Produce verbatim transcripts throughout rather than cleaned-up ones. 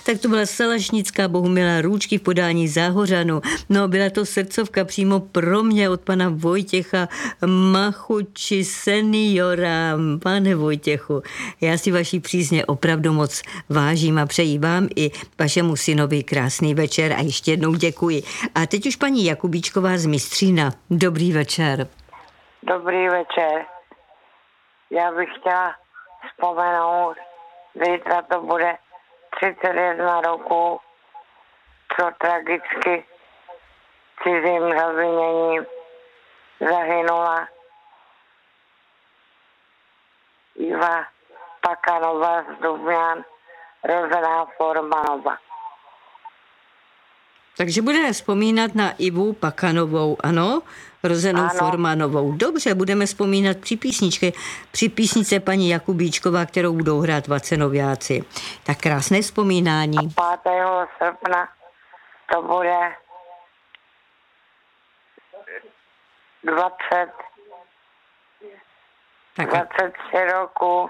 Tak to byla Salašnická Bohumila Růčky v podání Záhořanu. No, byla to srdcovka přímo pro mě od pana Vojtěcha Machuči seniora. Pane Vojtěchu, já si vaší přízně opravdu moc vážím a přeji vám i vašemu synovi krásný večer a ještě jednou děkuji. A teď už paní Jakubíčková z Mistřína. Dobrý večer. Dobrý večer. Já bych chtěla vzpomenout, zítra to bude třicet jedna roku, co tragicky cizím zaviněním zahynula Iva Pakanova z Dubňan, rozená Formanova. Takže budeme vzpomínat na Ivu Pakanovou, ano? Rozenou ano. Formanovou. Dobře, budeme vzpomínat při písničce, při písnice paní Jakubíčková, kterou budou hrát Vacenoviáci. Tak krásné vzpomínání. A pátého srpna to bude dvacet, Tak a, dvacet tři roku.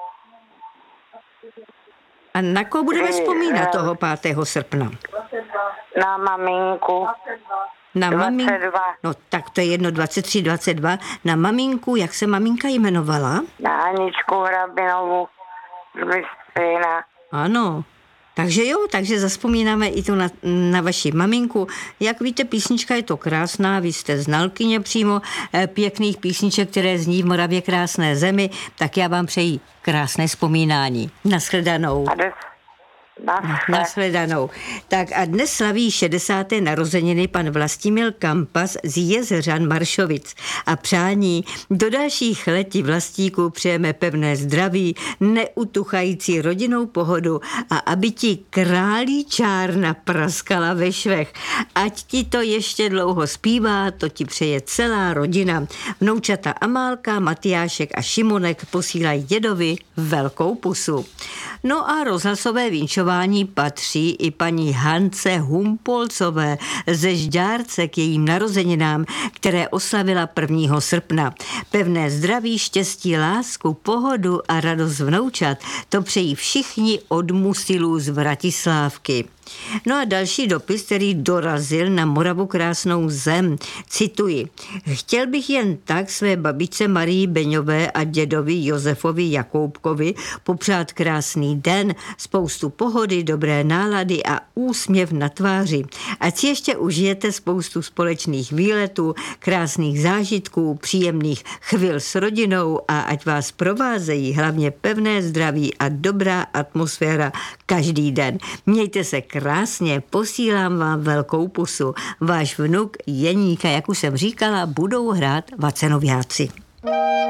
a na koho budeme vzpomínat toho pátého srpna? Na maminku. Na maminku. dvacet dva. No tak to je jedno, dvacet tři, dvacet dva. Na maminku, jak se maminka jmenovala? Na Aničku Hrabinovu z Mistřína. Ano. Takže jo, takže zazpomínáme i to na, na vaši maminku. Jak víte, písnička je to krásná, vy jste znalkyně přímo eh, pěkných písniček, které zní v Moravě krásné zemi, tak já vám přeji krásné vzpomínání. Nashledanou. A des, Nashledanou. Tak a dnes slaví šedesáté narozeniny pan Vlastimil Kampas z Jezeřan Maršovic. A přání do dalších letí vlastíků přejeme pevné zdraví, neutuchající rodinnou pohodu a aby ti králí čárna praskala ve švech. Ať ti to ještě dlouho zpívá, to ti přeje celá rodina. Vnoučata Amálka, Matyášek a Šimonek posílají dědovi velkou pusu. No a rozhlasové vinčování patří i paní Hance Humpolcové ze Žďárce k jejím narozeninám, které oslavila prvního srpna. Pevné zdraví, štěstí, lásku, pohodu a radost vnoučat, to přejí všichni od Musilů z Vratislávky. No a další dopis, který dorazil na Moravu krásnou zem. Cituji. Chtěl bych jen tak své babičce Marii Beňové a dědovi Josefovi Jakoubkovi popřát krásný den, spoustu pohody, dobré nálady a úsměv na tváři. Ať si ještě užijete spoustu společných výletů, krásných zážitků, příjemných chvil s rodinou a ať vás provázejí hlavně pevné zdraví a dobrá atmosféra každý den. Mějte se krásně, posílám vám velkou pusu. Váš vnuk Jeníka, jak už jsem říkala, budou hrát Vacenoviáci.